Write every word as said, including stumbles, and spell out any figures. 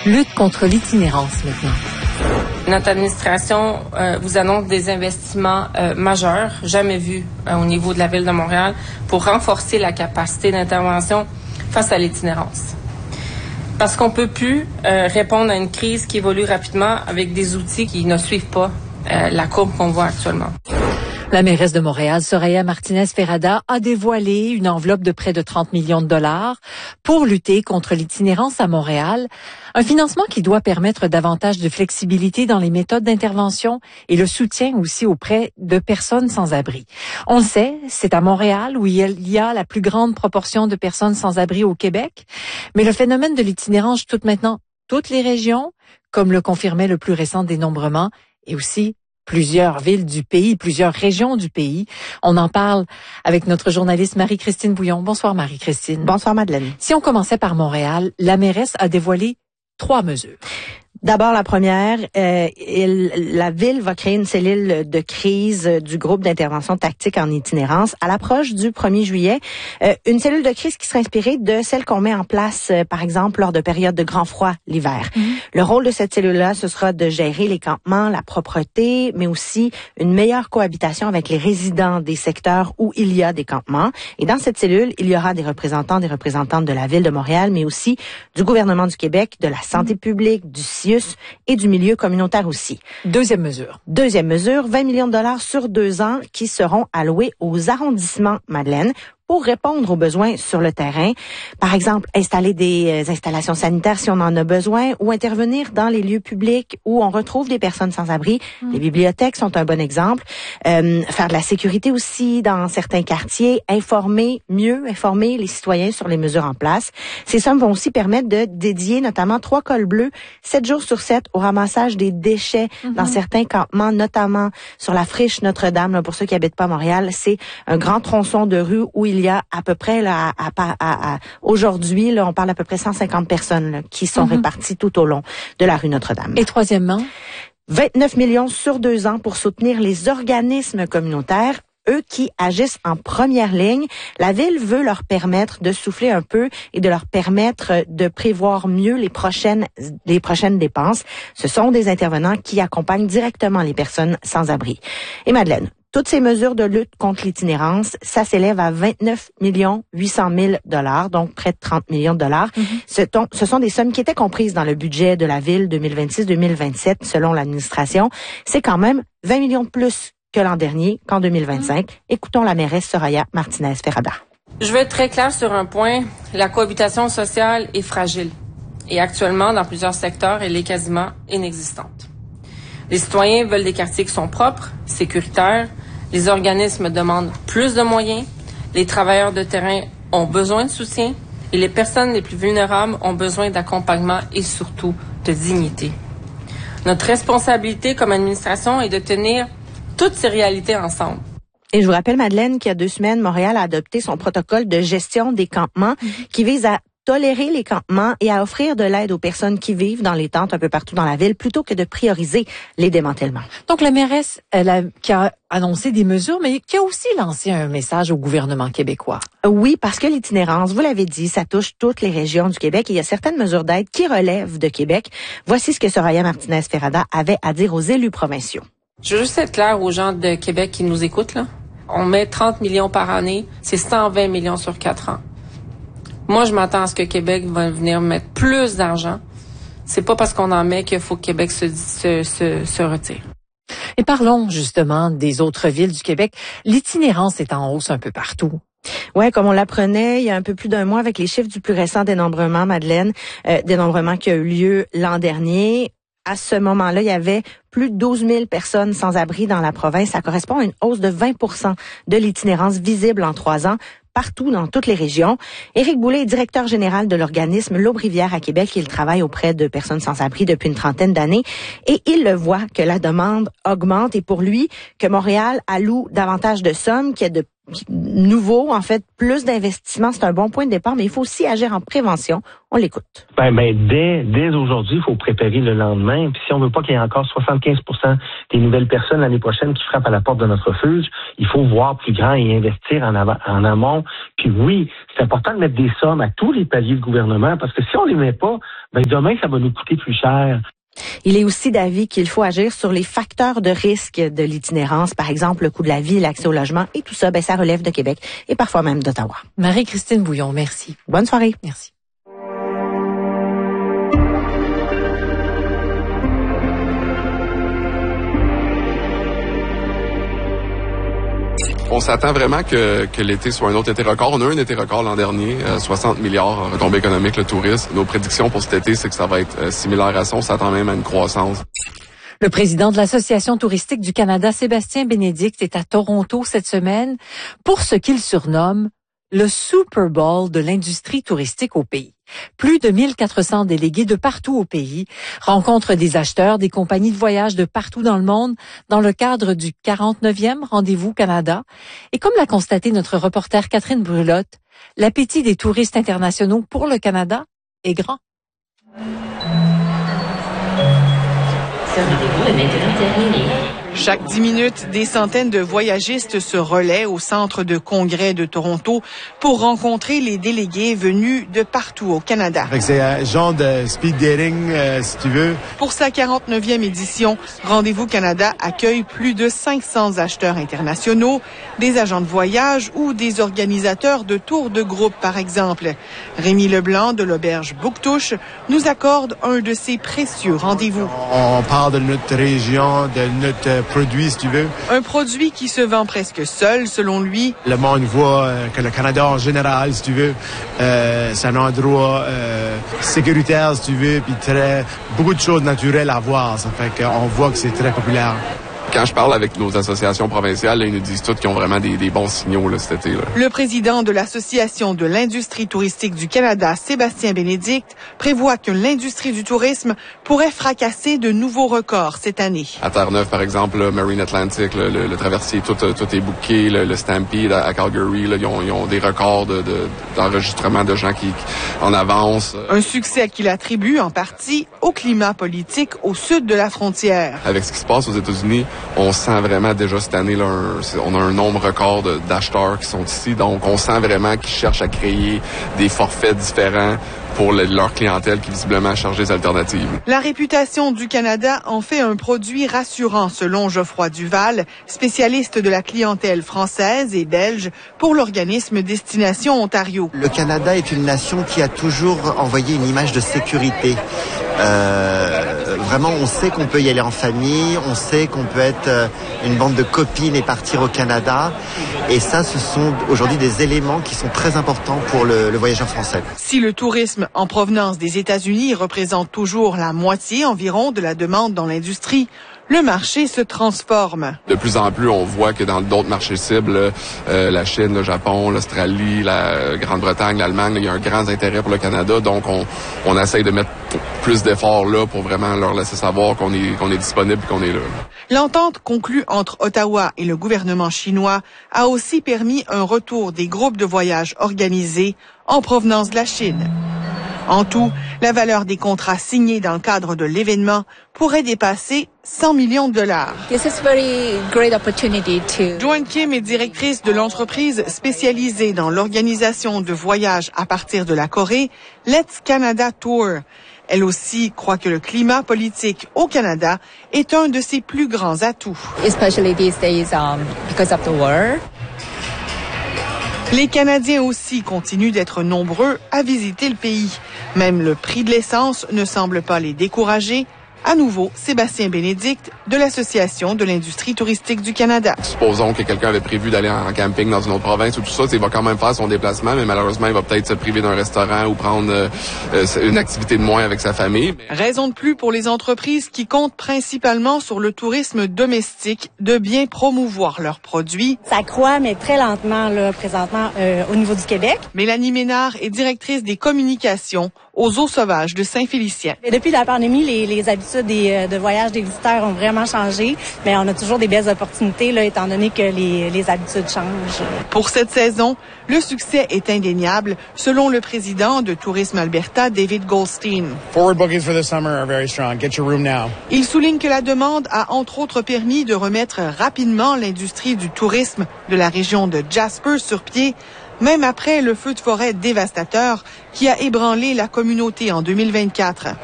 Lutte contre l'itinérance maintenant. Notre administration euh, vous annonce des investissements euh, majeurs, jamais vus euh, au niveau de la Ville de Montréal, pour renforcer la capacité d'intervention face à l'itinérance. Parce qu'on ne peut plus euh, répondre à une crise qui évolue rapidement avec des outils qui ne suivent pas euh, la courbe qu'on voit actuellement. La mairesse de Montréal, Soraya Martinez-Ferrada, a dévoilé une enveloppe de près de trente millions de dollars pour lutter contre l'itinérance à Montréal. Un financement qui doit permettre davantage de flexibilité dans les méthodes d'intervention et le soutien aussi auprès de personnes sans abri. On le sait, c'est à Montréal où il y a la plus grande proportion de personnes sans abri au Québec. Mais le phénomène de l'itinérance touche maintenant toutes les régions, comme le confirmait le plus récent dénombrement, et aussi plusieurs villes du pays, plusieurs régions du pays. On en parle avec notre journaliste Marie-Christine Bouillon. Bonsoir Marie-Christine. Bonsoir Madeleine. Si on commençait par Montréal, la mairesse a dévoilé trois mesures. D'abord, la première, euh, il, la Ville va créer une cellule de crise du groupe d'intervention tactique en itinérance à l'approche du premier juillet. Euh, une cellule de crise qui sera inspirée de celle qu'on met en place, euh, par exemple, lors de périodes de grand froid l'hiver. Mm-hmm. Le rôle de cette cellule-là, ce sera de gérer les campements, la propreté, mais aussi une meilleure cohabitation avec les résidents des secteurs où il y a des campements. Et dans cette cellule, il y aura des représentants, des représentantes de la Ville de Montréal, mais aussi du gouvernement du Québec, de la santé publique, du C I U S et du milieu communautaire aussi. Deuxième mesure. Deuxième mesure, vingt millions de dollars sur deux ans qui seront alloués aux arrondissements, Madeleine, pour répondre aux besoins sur le terrain. Par exemple, installer des installations sanitaires si on en a besoin ou intervenir dans les lieux publics où on retrouve des personnes sans abri. Mmh. Les bibliothèques sont un bon exemple. Euh, faire de la sécurité aussi dans certains quartiers, informer, mieux informer les citoyens sur les mesures en place. Ces sommes vont aussi permettre de dédier notamment trois cols bleus, sept jours sur sept au ramassage des déchets mmh. dans certains campements, notamment sur la friche Notre-Dame. Là, pour ceux qui habitent pas à Montréal, c'est un grand tronçon de rue où il Il y a à peu près là, à, à, à, à, aujourd'hui, là, on parle à peu près cent cinquante personnes là, qui sont mm-hmm. réparties tout au long de la rue Notre-Dame. Et troisièmement, vingt-neuf millions sur deux ans pour soutenir les organismes communautaires, eux qui agissent en première ligne. La Ville veut leur permettre de souffler un peu et de leur permettre de prévoir mieux les prochaines, les prochaines dépenses. Ce sont des intervenants qui accompagnent directement les personnes sans abri. Et Madeleine, toutes ces mesures de lutte contre l'itinérance, ça s'élève à vingt-neuf millions huit cent mille dollars, donc près de trente millions de dollars. Mm-hmm. Ce, ton, ce sont des sommes qui étaient comprises dans le budget de la Ville deux mille vingt-six deux mille vingt-sept, selon l'administration. C'est quand même vingt millions de plus que l'an dernier, qu'en deux mille vingt-cinq. Mm-hmm. Écoutons la mairesse Soraya Martinez-Ferrada. Je veux être très claire sur un point. La cohabitation sociale est fragile. Et actuellement, dans plusieurs secteurs, elle est quasiment inexistante. Les citoyens veulent des quartiers qui sont propres, sécuritaires. Les organismes demandent plus de moyens. Les travailleurs de terrain ont besoin de soutien. Et les personnes les plus vulnérables ont besoin d'accompagnement et surtout de dignité. Notre responsabilité comme administration est de tenir toutes ces réalités ensemble. Et je vous rappelle, Madeleine, qu'il y a deux semaines, Montréal a adopté son protocole de gestion des campements mm-hmm. qui vise à tolérer les campements et à offrir de l'aide aux personnes qui vivent dans les tentes un peu partout dans la ville plutôt que de prioriser les démantèlements. Donc la mairesse, elle a, qui a annoncé des mesures, mais qui a aussi lancé un message au gouvernement québécois. Oui, parce que l'itinérance, vous l'avez dit, ça touche toutes les régions du Québec et il y a certaines mesures d'aide qui relèvent de Québec. Voici ce que Soraya Martinez-Ferrada avait à dire aux élus provinciaux. Je veux juste être clair aux gens de Québec qui nous écoutent, là. On met trente millions par année, c'est cent vingt millions sur quatre ans. Moi, je m'attends à ce que Québec va venir mettre plus d'argent. C'est pas parce qu'on en met qu'il faut que Québec se, se, se, se retire. Et parlons justement des autres villes du Québec. L'itinérance est en hausse un peu partout. Ouais, comme on l'apprenait il y a un peu plus d'un mois avec les chiffres du plus récent dénombrement, Madeleine, euh, dénombrement qui a eu lieu l'an dernier. À ce moment-là, il y avait plus de douze mille personnes sans abri dans la province. Ça correspond à une hausse de vingt pour cent de l'itinérance visible en trois ans, partout dans toutes les régions. Éric Boulay est directeur général de l'organisme L'Aube-Rivière à Québec. Il travaille auprès de personnes sans abri depuis une trentaine d'années et il le voit que la demande augmente et pour lui, que Montréal alloue davantage de sommes, qu'il y a de nouveau, en fait, plus d'investissement, c'est un bon point de départ, mais il faut aussi agir en prévention. On l'écoute. Ben, ben dès, dès aujourd'hui, il faut préparer le lendemain. Puis si on veut pas qu'il y ait encore soixante-quinze pour cent des nouvelles personnes l'année prochaine qui frappent à la porte de notre refuge, il faut voir plus grand et investir en, avant, en amont. Puis oui, c'est important de mettre des sommes à tous les paliers de gouvernement parce que si on les met pas, ben demain, ça va nous coûter plus cher. Il est aussi d'avis qu'il faut agir sur les facteurs de risque de l'itinérance, par exemple le coût de la vie, l'accès au logement et tout ça, ben ça relève de Québec et parfois même d'Ottawa. Marie-Christine Bouillon, merci. Bonne soirée. Merci. On s'attend vraiment que, que l'été soit un autre été record. On a eu un été record l'an dernier, euh, soixante milliards retombées économiques, le tourisme. Nos prédictions pour cet été, c'est que ça va être euh, similaire à ça. On s'attend même à une croissance. Le président de l'Association touristique du Canada, Sébastien Bénédicte, est à Toronto cette semaine pour ce qu'il surnomme le Super Bowl de l'industrie touristique au pays. Plus de mille quatre cents délégués de partout au pays rencontrent des acheteurs, des compagnies de voyage de partout dans le monde dans le cadre du quarante-neuvième Rendez-vous Canada. Et comme l'a constaté notre reporter Catherine Brulotte, l'appétit des touristes internationaux pour le Canada est grand. Ce rendez-vous est maintenant terminé. Chaque dix minutes, des centaines de voyagistes se relaient au centre de congrès de Toronto pour rencontrer les délégués venus de partout au Canada. C'est un genre de speed dating, euh, si tu veux. Pour sa quarante-neuvième édition, Rendez-vous Canada accueille plus de cinq cents acheteurs internationaux, des agents de voyage ou des organisateurs de tours de groupe, par exemple. Rémi Leblanc de l'auberge Bouctouche nous accorde un de ses précieux rendez-vous. On parle de notre région, de notre produit, si tu veux. Un produit qui se vend presque seul, selon lui. Le monde voit euh, que le Canada en général, si tu veux, euh, c'est un endroit euh, sécuritaire, si tu veux, puis très beaucoup de choses naturelles à voir. Ça fait qu'on voit que c'est très populaire. Quand je parle avec nos associations provinciales, là, ils nous disent toutes qu'ils ont vraiment des, des bons signaux là, cet été. Là. Le président de l'Association de l'industrie touristique du Canada, Sébastien Bénédicte, prévoit que l'industrie du tourisme pourrait fracasser de nouveaux records cette année. À Terre-Neuve, par exemple, là, Marine Atlantic, le, le, le traversier, tout, tout est booké. Le, le Stampede à, à Calgary, là, ils, ont, ils ont des records de, de, d'enregistrement de gens qui, qui en avance. Un succès qu'il attribue en partie au climat politique au sud de la frontière. Avec ce qui se passe aux États-Unis, on sent vraiment déjà cette année, là, un, on a un nombre record de, d'acheteurs qui sont ici. Donc, on sent vraiment qu'ils cherchent à créer des forfaits différents pour le, leur clientèle qui visiblement cherche des alternatives. La réputation du Canada en fait un produit rassurant, selon Geoffroy Duval, spécialiste de la clientèle française et belge pour l'organisme Destination Ontario. Le Canada est une nation qui a toujours envoyé une image de sécurité. Euh, vraiment, on sait qu'on peut y aller en famille, on sait qu'on peut être euh, une bande de copines et partir au Canada. Et ça, ce sont aujourd'hui des éléments qui sont très importants pour le, le voyageur français. Si le tourisme en provenance des États-Unis représente toujours la moitié environ de la demande dans l'industrie, le marché se transforme. De plus en plus, on voit que dans d'autres marchés cibles, euh, la Chine, le Japon, l'Australie, la Grande-Bretagne, l'Allemagne, il y a un grand intérêt pour le Canada. Donc, on, on essaye de mettre plus d'efforts là pour vraiment leur laisser savoir qu'on est, qu'on est disponible et qu'on est là. L'entente conclue entre Ottawa et le gouvernement chinois a aussi permis un retour des groupes de voyage organisés en provenance de la Chine. En tout, la valeur des contrats signés dans le cadre de l'événement pourrait dépasser cent millions de dollars. This is very great opportunity to... Joanne Kim est directrice de l'entreprise spécialisée dans l'organisation de voyages à partir de la Corée, Let's Canada Tour. Elle aussi croit que le climat politique au Canada est un de ses plus grands atouts. Especially these days, um, because of the war. Les Canadiens aussi continuent d'être nombreux à visiter le pays. Même le prix de l'essence ne semble pas les décourager. À nouveau, Sébastien Bénédicte de l'Association de l'industrie touristique du Canada. Supposons que quelqu'un avait prévu d'aller en camping dans une autre province ou tout ça, il va quand même faire son déplacement, mais malheureusement, il va peut-être se priver d'un restaurant ou prendre euh, une activité de moins avec sa famille. Raison de plus pour les entreprises qui comptent principalement sur le tourisme domestique de bien promouvoir leurs produits. Ça croît, mais très lentement, là, présentement, euh, au niveau du Québec. Mélanie Ménard est directrice des communications aux eaux sauvages de Saint-Félicien. Et depuis la pandémie, les, les habitudes des, de voyage des visiteurs ont vraiment changé, mais on a toujours des belles opportunités là, étant donné que les, les habitudes changent. Pour cette saison, le succès est indéniable, selon le président de Tourisme Alberta, David Goldstein. Forward bookings for the summer are very strong. Get your room now. Il souligne que la demande a entre autres permis de remettre rapidement l'industrie du tourisme de la région de Jasper sur pied, même après le feu de forêt dévastateur qui a ébranlé la communauté en deux mille vingt-quatre.